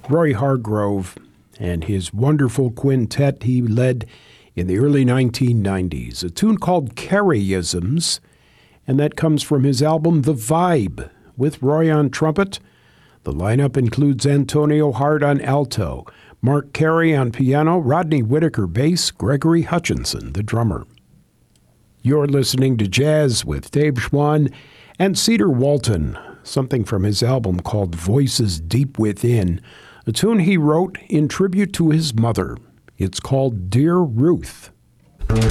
Roy Hargrove and his wonderful quintet he led in the early 1990s, a tune called Careyisms, and that comes from his album The Vibe, with Roy on trumpet. The lineup includes Antonio Hart on alto, Mark Carey on piano, Rodney Whitaker bass, Gregory Hutchinson the drummer. You're listening to Jazz with Dave Schwann and Cedar Walton, something from his album called Voices Deep Within, a tune he wrote in tribute to his mother. It's called Dear Ruth.